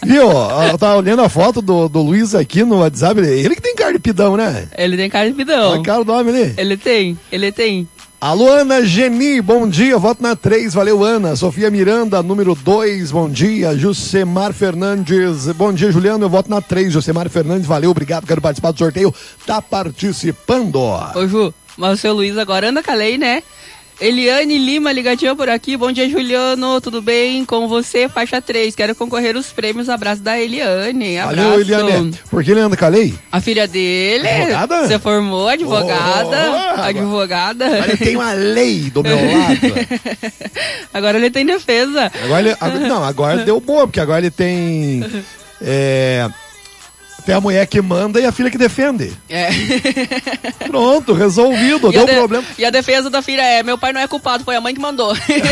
Viu? Eu tava olhando a foto do Luiz aqui no WhatsApp. Ele que tem cara de pidão, né? Ele tem cara de pidão. Olha a cara do homem ali. Ele tem. Alô, Ana Geni, bom dia, voto na 3, valeu, Ana. Sofia Miranda, número 2, bom dia. Josemar Fernandes, bom dia, Juliano, eu voto na 3. Josemar Fernandes, valeu, obrigado, quero participar do sorteio. Tá participando. Ô, Ju, mas o seu Luiz agora anda com a lei, né? Eliane Lima, ligadinha por aqui. Bom dia, Juliano. Tudo bem com você? Faixa 3. Quero concorrer os prêmios. Abraço da Eliane. Abraço. Valeu, Eliane. Por que ele anda com a lei? A filha dele. Advogada? Você formou, advogada. Advogada. Agora ele tem uma lei do meu lado. Agora ele tem defesa. Agora deu boa, porque agora ele tem... Tem a mulher que manda e a filha que defende. Pronto, resolvido, deu problema. E a defesa da filha é: meu pai não é culpado, foi a mãe que mandou.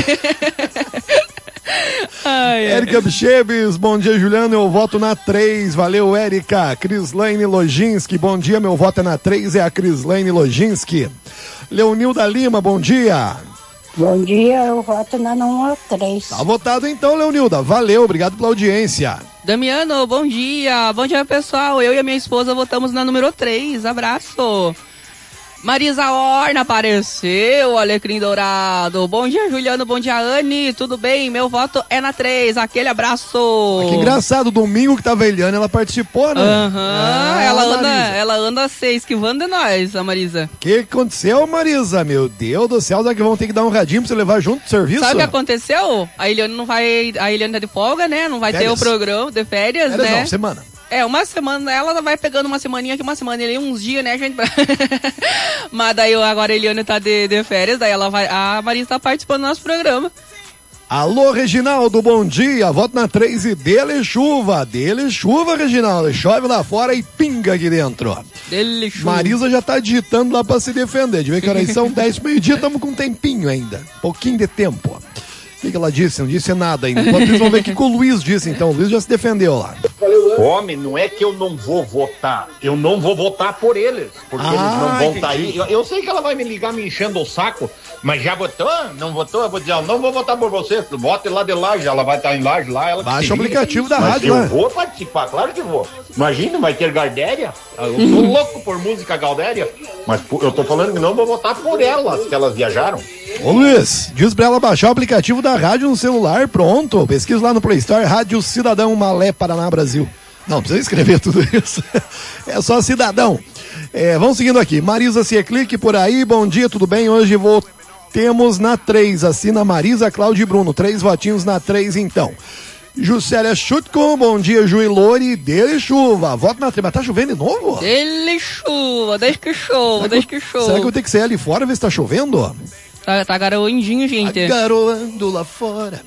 Érica Bicheves, bom dia, Juliano, eu voto na 3, valeu, Érica. Crislaine Lojinski, bom dia, meu voto é na 3, é a Crislaine Lojinski. Leonilda Lima, bom dia. Bom dia, eu voto na número 3. Tá votado então, Leonilda, valeu, obrigado pela audiência. Damiano, bom dia pessoal, eu e a minha esposa votamos na número 3, abraço. Marisa Orna apareceu, Alecrim Dourado. Bom dia, Juliano, bom dia, Anne, tudo bem? Meu voto é na 3, aquele abraço. Que engraçado, domingo que tava a Eliane, ela participou, né? Ela anda se esquivando de nós, a Marisa. O que aconteceu, Marisa? Meu Deus do céu, será que vão ter que dar um radinho pra você levar junto do serviço? Sabe o que aconteceu? A Eliane tá de folga, né? Não vai ter o programa de férias, né? Não, semana. Uma semana, ela vai pegando uma semaninha aqui, uma semana ali, uns dias, né, gente? Mas daí agora a Eliane tá de férias, daí a Marisa tá participando do nosso programa. Alô, Reginaldo, bom dia, voto na 3 e dele chuva, Reginaldo, chove lá fora e pinga aqui dentro. Dele chuva. Marisa já tá digitando lá pra se defender, de ver que horas são 10 pro meio-dia, estamos com um tempinho ainda, pouquinho de tempo. O que ela disse? Não disse nada ainda. Enquanto eles vão ver o que o Luiz disse, então. O Luiz já se defendeu lá. Homem, não é que eu não vou votar. Eu não vou votar por eles. Porque eles não vão estar aí. Eu sei que ela vai me ligar me enchendo o saco. Mas já votou? Não votou? Eu vou dizer, eu não vou votar por você. Vote lá de Laje. Ela vai estar em Laje lá. Ela baixa o aplicativo da mas rádio, eu vou participar, claro que vou. Imagina, vai ter Gardéria. Eu tô louco por música Gardéria. Mas eu tô falando que não vou votar por elas, que elas viajaram. Ô Luiz, diz pra ela baixar o aplicativo da rádio no celular, pronto. Pesquisa lá no Play Store, Rádio Cidadão Malé Paraná Brasil. Não precisa escrever tudo isso. É só Cidadão. Vamos seguindo aqui. Marisa Cieclic por aí, bom dia, tudo bem? Hoje temos na 3, assina Marisa, Cláudio e Bruno. 3 votinhos na 3 então. Juscelia Chutko, bom dia, Ju e Lori, dele chuva. Voto na 3, mas tá chovendo de novo? Dele chuva, desde que chova. Será que eu vou ter que sair ali fora ver se tá chovendo? Tá garoandinho, gente. Tá garoando lá fora.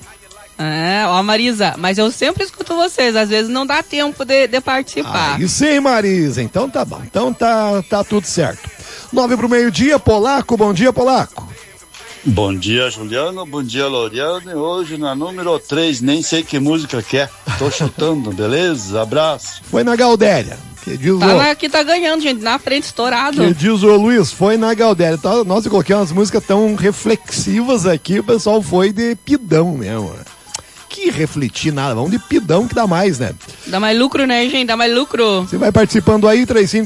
Ó, Marisa, mas eu sempre escuto vocês, às vezes não dá tempo de participar. Aí sim, Marisa, então tá bom, então tá tudo certo. 9 pro meio-dia, Polaco, bom dia, Polaco. Bom dia, Juliano, bom dia, Loriane, hoje na número 3, nem sei que música que é, tô chutando, beleza? Abraço. Foi na Galdéria. Que tá ganhando, gente, na frente, estourado. Que diz o Luiz, foi na Galdéria. Tá, nossa, eu coloquei umas músicas tão reflexivas aqui, o pessoal foi de pidão mesmo. Que refletir nada, vamos de pidão que dá mais, né? Dá mais lucro, né, gente? Dá mais lucro. Você vai participando aí,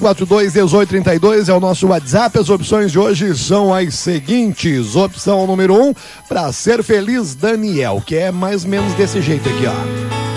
3542-1832 é o nosso WhatsApp. As opções de hoje são as seguintes. Opção número 1, pra ser feliz, Daniel, que é mais ou menos desse jeito aqui, ó.